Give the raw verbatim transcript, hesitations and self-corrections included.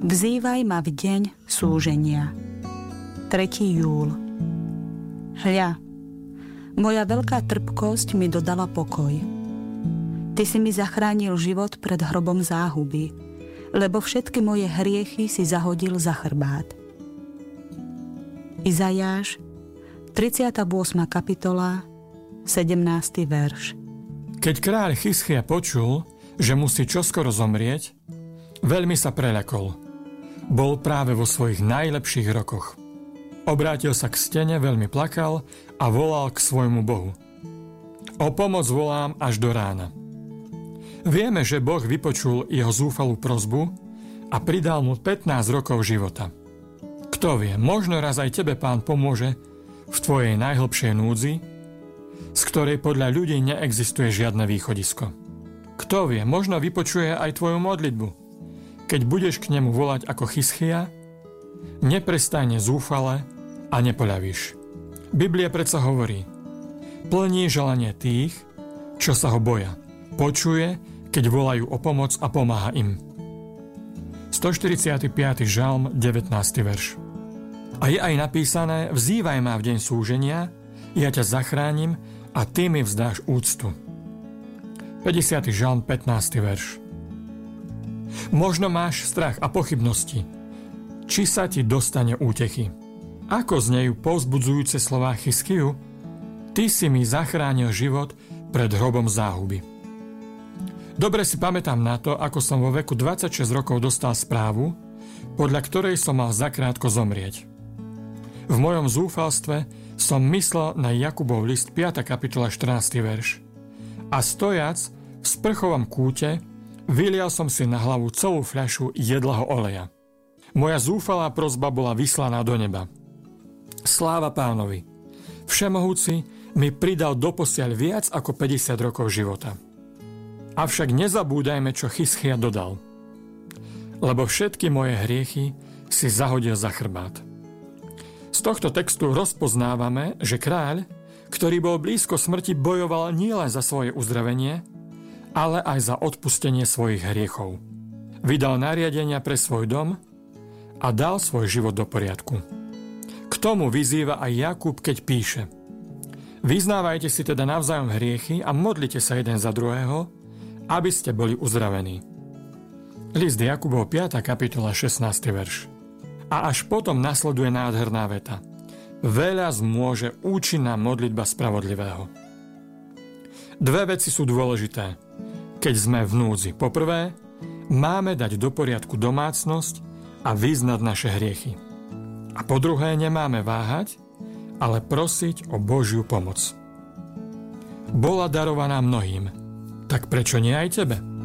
Vzývaj ma v deň súženia. tretieho júla. Hľa, moja veľká trpkosť mi dodala pokoj. Ty si mi zachránil život pred hrobom záhuby, lebo všetky moje hriechy si zahodil za chrbát. Izajáš, tridsiata ôsma kapitola, sedemnásty verš. Keď kráľ Chischia počul, že musí čoskoro zomrieť, veľmi sa preľakol. Bol práve vo svojich najlepších rokoch. Obrátil sa k stene, veľmi plakal a volal k svojmu Bohu. O pomoc volám až do rána. Vieme, že Boh vypočul jeho zúfalú prosbu a pridal mu pätnásť rokov života. Kto vie, možno raz aj tebe Pán pomôže v tvojej najhlbšej núdzi, z ktorej podľa ľudí neexistuje žiadne východisko. Kto vie, možno vypočuje aj tvoju modlitbu. Keď budeš k nemu volať ako Chischia, neprestajne zúfale a nepoľavíš. Biblia predsa hovorí: plní želanie tých, čo sa ho boja. Počuje, keď volajú o pomoc a pomáha im. stoštyridsiaty piaty žalm, devätnásty verš. A je aj napísané: vzývaj ma v deň súženia, ja ťa zachránim a ty mi vzdáš úctu. päťdesiaty žalm, pätnásty verš. Možno máš strach a pochybnosti, či sa ti dostane útechy. Ako znejú povzbudzujúce slová Chiskiu? Ty si mi zachránil život pred hrobom záhuby. Dobre si pamätám na to, ako som vo veku dvadsaťšesť rokov dostal správu, podľa ktorej som mal zakrátko zomrieť. V mojom zúfalstve som myslel na Jakubov list piata kapitola štrnásty verš. A stojac v sprchovom kúte vylial som si na hlavu celú fľašu jedlého oleja. Moja zúfalá prosba bola vyslaná do neba. Sláva Pánovi! Všemohúci mi pridal doposiaľ viac ako päťdesiat rokov života. Avšak nezabúdajme, čo Chischia dodal. Lebo všetky moje hriechy si zahodil za chrbát. Z tohto textu rozpoznávame, že kráľ, ktorý bol blízko smrti, bojoval nielen za svoje uzdravenie, ale aj za odpustenie svojich hriechov. Vydal nariadenia pre svoj dom a dal svoj život do poriadku. K tomu vyzýva aj Jakub, keď píše: vyznávajte si teda navzájom hriechy a modlite sa jeden za druhého, aby ste boli uzdravení. List Jakubov piata kapitola šestnásty verš. A až potom nasleduje nádherná veta: veľa zmôže účinná modlitba spravodlivého. Dve veci sú dôležité, keď sme v núdzi. Poprvé, máme dať do poriadku domácnosť a vyznať naše hriechy. A po druhé, nemáme váhať, ale prosiť o Božiu pomoc. Bola darovaná mnohým, tak prečo nie aj tebe?